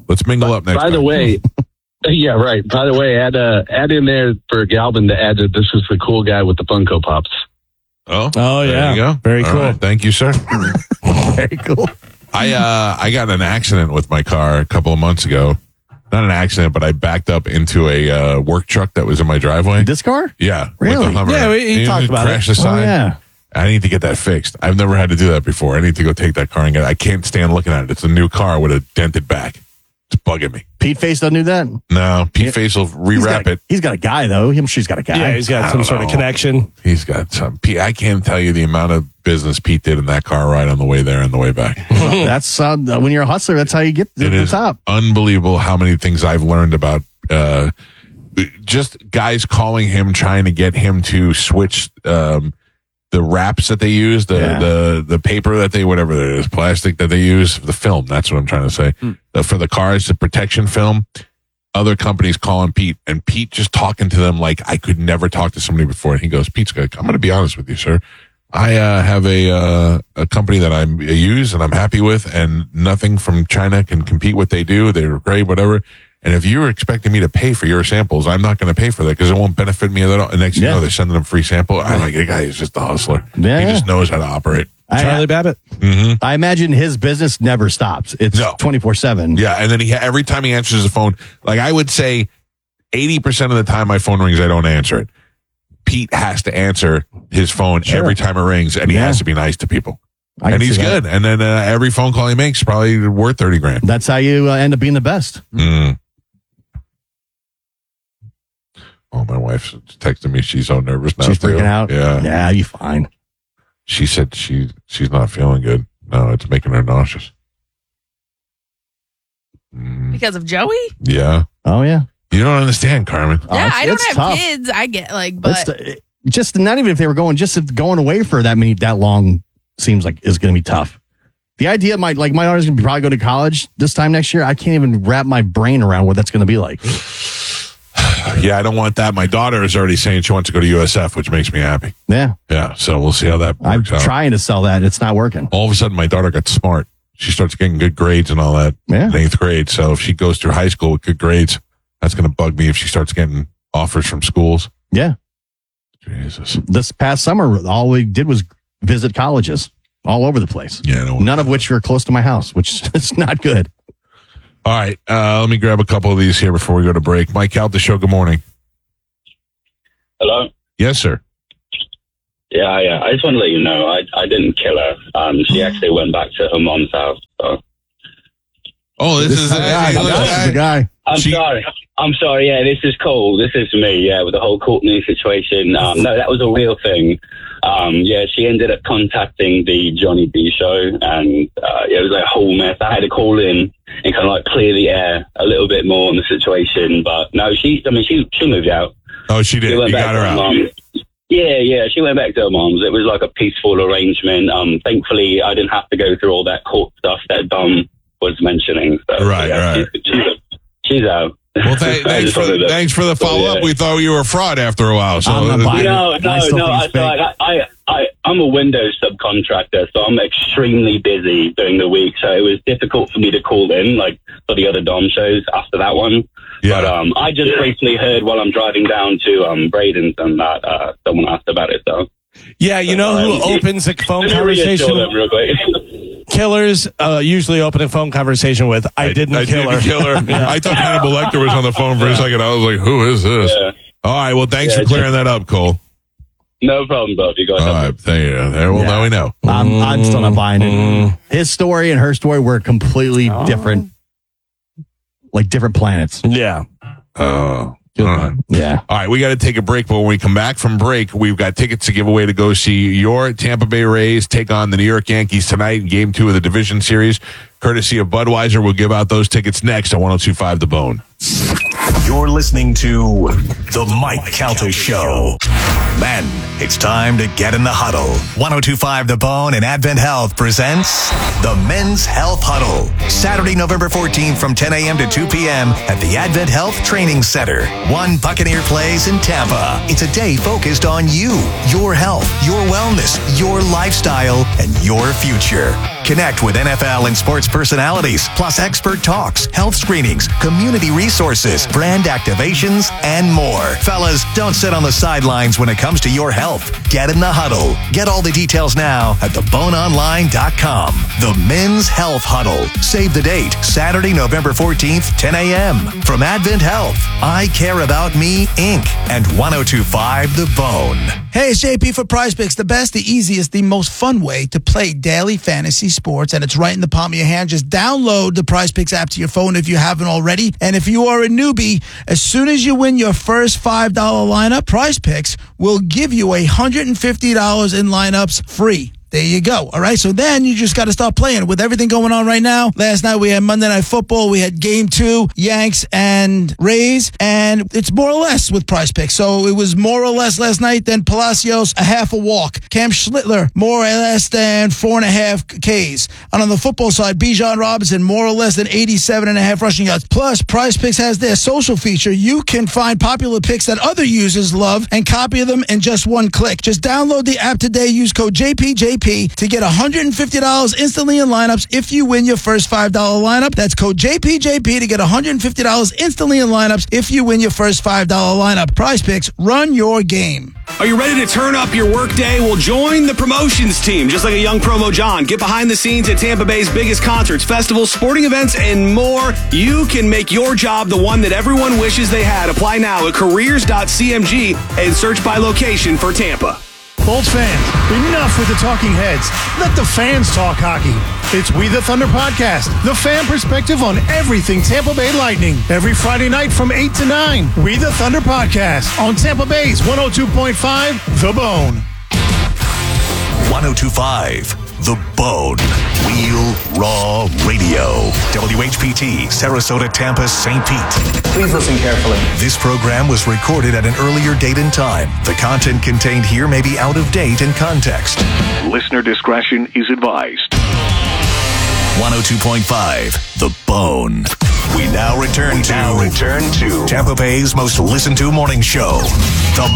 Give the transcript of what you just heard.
Let's mingle up next By the time. way, yeah, right. By the way, add in there for Galvin to add that this is the cool guy with the Funko Pops. Oh, there yeah. you go. Very All cool. right. Thank you, sir. Very cool. I got in an accident with my car a couple of months ago. Not an accident, but I backed up into a work truck that was in my driveway. This car? Yeah. Really? With the Hummer. Yeah, he talked about crashed it. the side. Oh, yeah. I need to get that fixed. I've never had to do that before. I need to go take that car and get it. I can't stand looking at it. It's a new car with a dented back. It's bugging me. Pete Face doesn't do that? No, Pete Face will rewrap it. He's got a guy, though. I'm sure he's got a guy. Yeah, he's got some sort of connection. He's got some. I can't tell you the amount of business Pete did in that car ride on the way there and the way back. That's when you're a hustler, that's how you get to the top. Unbelievable how many things I've learned about just guys calling him, trying to get him to switch the wraps that they use, the paper that they, whatever it is, plastic that they use, the film. That's what I'm trying to say. For the cars, the protection film. Other companies calling Pete, and Pete just talking to them like I could never talk to somebody before. And he goes, Pete's like, I'm going to be honest with you, sir. I have a company that I use and I'm happy with, and nothing from China can compete what they do. They're great, whatever. And if you're expecting me to pay for your samples, I'm not going to pay for that because it won't benefit me at all. And next thing you know, they're sending them free sample. I'm like, the guy is just a hustler. Yeah. He just knows how to operate. Charlie Babbitt. Mm-hmm. I imagine his business never stops. It's 24/7. Yeah, and then every time he answers the phone, like I would say 80% of the time my phone rings, I don't answer it. Pete has to answer his phone every time it rings, and he has to be nice to people. And he's good. And then every phone call he makes is probably worth $30,000. That's how you end up being the best. Mm. Oh, my wife's texting me. She's so nervous now. She's freaking out. Yeah, you fine. She said she's not feeling good. No, it's making her nauseous. Because of Joey? Yeah. Oh, yeah. You don't understand, Carmen. Yeah, I don't have tough. kids. I get but just not even if they were going away for that long seems like is going to be tough. The idea my daughter's going to probably go to college this time next year. I can't even wrap my brain around what that's going to be like. Yeah, I don't want that. My daughter is already saying she wants to go to USF, which makes me happy. Yeah. Yeah, so we'll see how that works I'm out. trying to sell that. It's not working. All of a sudden, my daughter got smart. She starts getting good grades and all that in 8th grade. So if she goes through high school with good grades, that's going to bug me if she starts getting offers from schools. Yeah. Jesus. This past summer, all we did was visit colleges all over the place. Yeah. None of which were close to my house, which is not good. All right. Let me grab a couple of these here before we go to break. Mike out the show. Good morning. Hello? Yes, sir. Yeah. I just want to let you know, I didn't kill her. She actually went back to her mom's house. So. Oh, this is the guy. I'm sorry. Yeah, this is Cole. This is me. Yeah, with the whole Courtney situation. No, that was a real thing. Yeah, she ended up contacting the Johnny B show, and it was a whole mess. I had to call in and kind of like clear the air a little bit more on the situation. But no, she moved out. Oh, she did. You got her out. Yeah, she went back to her mom's. It was like a peaceful arrangement. Thankfully, I didn't have to go through all that court stuff that Dom was mentioning. So, Right. She's out. Well, thanks for the follow up. We thought you were a fraud after a while. So No. I'm a Windows subcontractor, so I'm extremely busy during the week. So it was difficult for me to call in, like for the other Dom shows after that one. Yeah. But I just recently heard while I'm driving down to Bradenton that someone asked about it. So yeah, you know who opens a phone conversation? Real quick. Killers usually open a phone conversation with I didn't kill her. Yeah. I thought Hannibal Lecter was on the phone for a second. I was like, who is this? Yeah. All right. Well, thanks for clearing that up, Cole. No problem, Bob. You guys. All right. Thank you. Well, now we know. I'm still not buying it. His story and her story were completely different, like different planets. Yeah. Yeah. All right, we got to take a break, but when we come back from break, we've got tickets to give away to go see your Tampa Bay Rays take on the New York Yankees tonight in Game 2 of the Division Series. Courtesy of Budweiser, we'll give out those tickets next on 102.5 The Bone. You're listening to The Mike Calta Show. Men, it's time to get in the huddle. 102.5 The Bone and Advent Health presents the Men's Health Huddle. Saturday, November 14th from 10 a.m. to 2 p.m. at the Advent Health Training Center, 1 Buccaneer Place in Tampa. It's a day focused on you, your health, your wellness, your lifestyle, and your future. Connect with NFL and sports personalities, plus expert talks, health screenings, community resources, brand activations, and more. Fellas, don't sit on the sidelines when it comes to your health. Get in the huddle. Get all the details now at theboneonline.com. The Men's Health Huddle. Save the date, Saturday, November 14th, 10 a.m. From Advent Health, I Care About Me, Inc., and 102.5 The Bone. Hey, it's JP for PrizePicks, the best, the easiest, the most fun way to play daily fantasy sports, and it's right in the palm of your hand. Just download the PrizePicks app to your phone if you haven't already. And if you are a newbie, as soon as you win your first $5 lineup, PrizePicks will give you $150 in lineups free. There you go. All right. So then you just got to start playing with everything going on right now. Last night we had Monday Night Football. We had Game 2, Yanks and Rays. And it's more or less with PrizePicks. So it was more or less last night than Palacios, a half a walk. Cam Schlittler, more or less than 4.5 Ks. And on the football side, Bijan Robinson, more or less than 87.5 rushing yards. Plus, PrizePicks has their social feature. You can find popular picks that other users love and copy them in just one click. Just download the app today. Use code JPJP to get $150 instantly in lineups if you win your first $5 lineup. That's code JPJP to get $150 instantly in lineups if you win your first $5 lineup. PrizePicks, run your game. Are you ready to turn up your workday? Well, join the promotions team. Just like a young promo John, get behind the scenes at Tampa Bay's biggest concerts, festivals, sporting events, and more. You can make your job the one that everyone wishes they had. Apply now at careers.cmg and search by location for Tampa. Bolts fans, enough with the talking heads. Let the fans talk hockey. It's We the Thunder Podcast, the fan perspective on everything Tampa Bay Lightning. Every Friday night from 8 to 9. We the Thunder Podcast on Tampa Bay's 102.5 The Bone. 102.5 The Bone. Wheel Raw Radio. WHPT, Sarasota, Tampa, St. Pete. Please listen carefully. This program was recorded at an earlier date and time. The content contained here may be out of date in context. Listener discretion is advised. 102.5 The Bone. We now return to Tampa Bay's most listened to morning show, The